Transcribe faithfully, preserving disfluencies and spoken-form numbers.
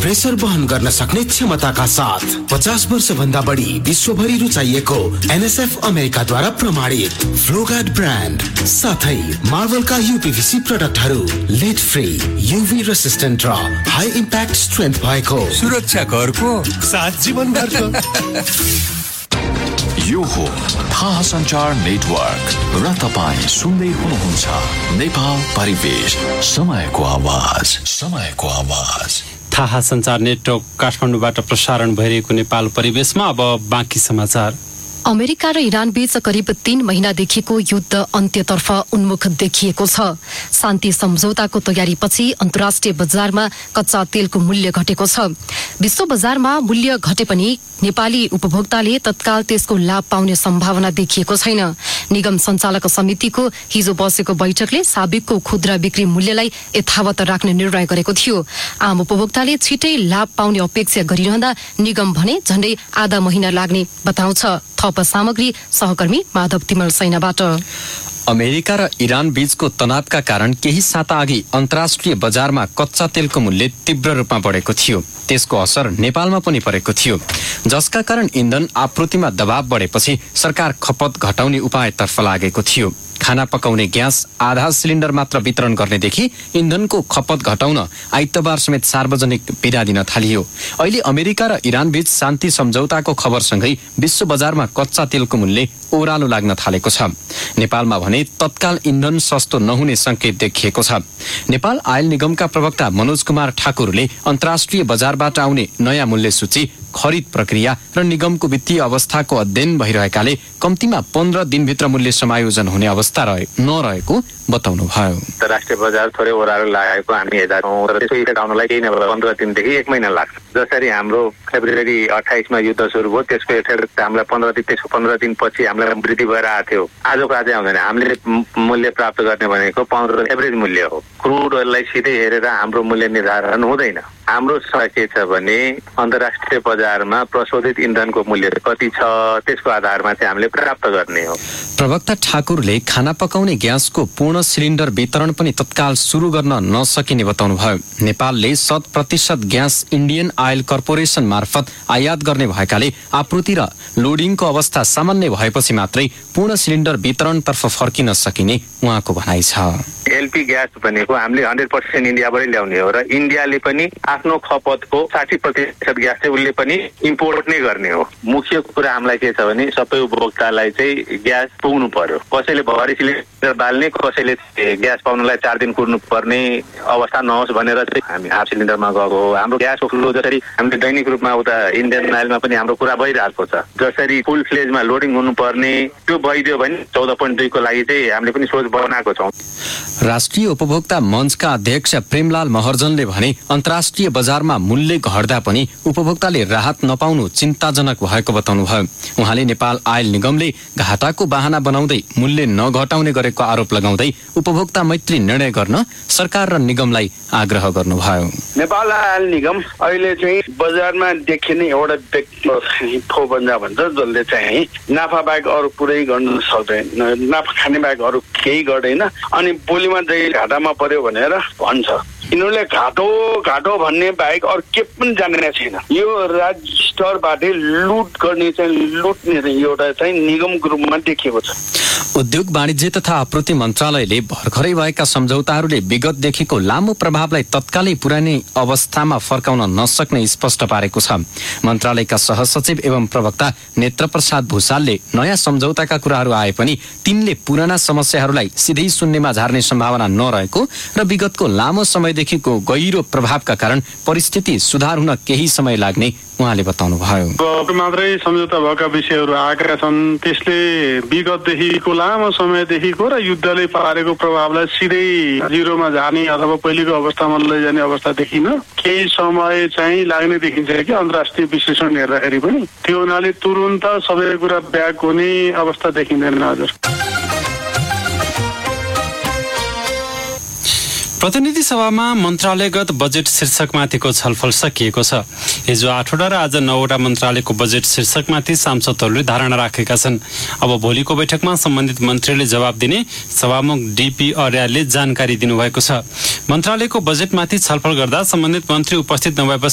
Pressure वहन गर्न सक्ने क्षमताका साथ पचास वर्ष भन्दा बढी विश्वभरि रुचाइएको एनएसएफ अमेरिकाद्वारा प्रमाणित फ्लोगार्ड ब्रान्ड साथै मार्वलका यूपीवीसी प्रोडक्टहरू लेड फ्री, यूभी रेसिस्टेन्ट र हाई इम्प्याक्ट स्ट्रेन्थ भएको सुरक्षा घरको साथ जीवनभरको। यो हो थाहा सञ्चार नेटवर्क र तपाईँ सुन्दै हुनुहुन्छ नेपाल परिवेश, समयको आवाज, समयको आवाज। थाहा सञ्चार नेटवर्क काठमाडौँबाट प्रसारण भइरहेको नेपाल परिवेशमा अब बाँकी समाचार। अमेरिका र इरान बीच करिब तीन महिनादेखिको युद्ध अन्त्यतर्फ उन्मुख देखिएको छ। शान्ति सम्झौताको तयारीपछि अन्तर्राष्ट्रिय बजारमा कच्चा तेलको मूल्य घटेको छ। विश्व बजारमा मूल्य घटे पनि नेपाली उपभोक्ताले तत्काल त्यसको लाभ पाउने सम्भावना देखिएको छैन। निगम सञ्चालक समितिको हिजो बसेको बैठकले साबिकको खुद्रा बिक्री मूल्यलाई यथावत राख्ने निर्णय गरेको थियो। आम उपभोक्ताले छिटै लाभ पाउने अपेक्षा गरिरहँदा निगम भने झण्डै आधा महिना लाग्ने बताउँछ। थप सामग्री सहकर्मी माधव तिमल सैनाबाट। अमेरिका र इरान बीचको तनावका कारण केही साता अघि अन्तर्राष्ट्रिय बजारमा कच्चा तेलको मूल्य तीव्र रूपमा बढेको थियो। त्यसको असर नेपालमा पनि परेको थियो, जसका कारण इन्धन आपूर्तिमा दबाव बढेपछि सरकार खपत घटाउने उपायतर्फ लागेको थियो। खाना पकाउने ग्यास आधा सिलिन्डर मात्र वितरण गर्नेदेखि इन्धनको खपत घटाउन आइतबार समेत सार्वजनिक बिदा दिन थालियो। अहिले अमेरिका र इरान बीच शान्ति सम्झौताको खबरसँगै विश्व बजारमा कच्चा तेलको मूल्य ओह्रालो लाग्न थालेको छ। नेपालमा भने तत्काल इन्धन सस्तो नहुने संकेत देखिएको छ। नेपाल आयल निगमका प्रवक्ता मनोज कुमार ठाकुरले अन्तर्राष्ट्रिय बजारबाट आउने नयाँ मूल्य सूची, खरिद प्रक्रिया र निगमको वित्तीय अवस्थाको अध्ययन भइरहेकाले कम्तीमा पन्ध्र दिनभित्र मूल्य समायोजन हुने अवस्था रहे नरहेको बताउनु भयो। अन्तर्राष्ट्रिय बजार थोरै ओह्रालो लागेको हामी हेर्दा छौँ र त्यसको इफेक्ट आउनलाई केही नभए पन्ध्र दिनदेखि एक महिना लाग्छ। जसरी हाम्रो फेब्रुअरी अठाइसमा युद्ध सुरु भयो, त्यसको इफेक्ट हामीलाई पन्ध्र दिन त्यसको पन्ध्र दिनपछि हामीलाई वृद्धि भएर आएको थियो। आजको आजै आउँदैन। हामीले मूल्य प्राप्त गर्ने भनेको पन्ध्र एभरेज मूल्य हो। क्रुड ओइललाई सिधै हेरेर हाम्रो मूल्य निर्धारण हुँदैन। हाम्रो सवाल के छ भने अन्तर्राष्ट्रिय बजारमा प्रशोधित इन्धनको मूल्य कति छ, त्यसको आधारमा चाहिँ हामीले प्राप्त गर्ने हो। प्रवक्ता ठाकुरले खाना पकाउने ग्यासको पूर्ण सिलिन्डर वितरण पनि तत्काल सुरु गर्न नसकिने बताउनु भयो। नेपालले शत प्रतिशत ग्यास इन्डियन आयल कर्पोरेसन मार्फत आयात गर्ने भएकाले आपूर्ति र लोडिङको अवस्था सामान्य भएपछि मात्रै पूर्ण सिलिन्डर वितरणतर्फ फर्किन सकिने उहाँको भनाइ छ। एलपी ग्यास भनेको हामीले हन्ड्रेड पर्सेन्ट इन्डियाबाटै ल्याउने हो र इन्डियाले पनि आफ्नो खपतको साठी प्रतिशत ग्यास चाहिँ उसले पनि इम्पोर्ट नै गर्ने हो। मुख्य कुरा हामीलाई के छ भने सबै उपभोक्तालाई चाहिँ ग्यास पुग्नु पर्यो। कसैले भरि सिलिन्डर बाल्ने, कसैले ग्यास पाउनलाई चार दिन कुर्नु पर्ने अवस्था नहोस् भनेर चाहिँ हामी हाफ सिलिन्डरमा गएको हो। हाम्रो ग्यासको फ्लो जसरी हामीले दैनिक रूपमा उता इन्डियन आइलमा पनि हाम्रो कुरा भइरहेको छ, जसरी फुल फ्लेजमा लोडिङ हुनुपर्ने त्यो भइदियो भने चौध पोइन्ट दुईको लागि चाहिँ हामीले पनि सोच बनाएको छौँ। राष्ट्रिय उपभोक्ता मञ्चका अध्यक्ष प्रेमलाल महर्जनले भने अन्तर्राष्ट्रिय बजारमा मूल्य घट्दा पनि उपभोक्ताले राहत नपाउनु चिन्ताजनक भएको बताउनुभयो। उहाँले नेपाल आयल निगमले घाटाको बहाना बनाउँदै मूल्य नघटाउने गरेको आरोप लगाउँदै उपभोक्ता मैत्री निर्णय गर्न सरकार र निगमलाई आग्रह गर्नुभयो। नेपाल आयल निगम अहिले चाहिँ बजारमा देखिने एउटा व्यक्ति फोबन्जा भन्छ, जसले चाहिँ नाफा बाहेक अरू पुरै गर्न सक्दैन, नाफा खाने बाहेक अरू केही गर्दैन, अनि बोलीमा चाहिँ घाटामा पर्यो भनेर भन्छ। यिनीहरूले घाटो घाटो भन्ने बाहेक अरू के पनि जानेन छैन। यो राज्य स्तरबाटै लुट गर्ने चाहिँ लुट्ने एउटा चाहिँ निगमको रूपमा देखिएको छ। उद्योग वाणिज्य तथा आपूर्ति मन्त्रालयले भर्खरै भएका सम्झौताहरूले विगतदेखिको लामो प्रभावलाई तत्कालै पुरानै अवस्थामा फर्काउन नसक्ने स्पष्ट पारेको छ। मन्त्रालयका सहसचिव एवं प्रवक्ता नेत्र प्रसाद भूषालले नयाँ सम्झौताका कुराहरू आए पनि तिनले पुराना समस्याहरूलाई सिधै शून्यमा झार्ने सम्भावना नरहेको र विगतको लामो समयदेखिको गहिरो प्रभावका कारण परिस्थिति सुधार हुन केही समय लाग्ने उहाँले बताउनु भयो। मात्रै सम्झौता भएका विषयहरू आएका छन्, त्यसले विगतदेखिको लामो समयदेखिको र युद्धले पारेको प्रभावलाई सिधै जिरोमा जाने अथवा पहिलेको अवस्थामा लैजाने अवस्था देखिन केही समय चाहिँ लाग्ने देखिन्छ कि अन्तर्राष्ट्रिय विश्लेषण हेर्दाखेरि पनि। त्यो हुनाले तुरुन्त सबै कुरा ब्याक हुने अवस्था देखिँदैन। हजुर, प्रतिनिधि सभामा मन्त्रालयगत बजेट शीर्षकमाथिको छलफल सकिएको छ। हिजो आठवटा र आज नौवटा मन्त्रालयको बजेट शीर्षकमाथि सांसदहरूले धारणा राखेका छन्। अब भोलिको बैठकमा सम्बन्धित मन्त्रीले जवाब दिने सभामुख डीपी अर्यालले जानकारी दिनुभएको छ। मन्त्रालयको बजेटमाथि छलफल गर्दा सम्बन्धित मन्त्री उपस्थित नभएपछि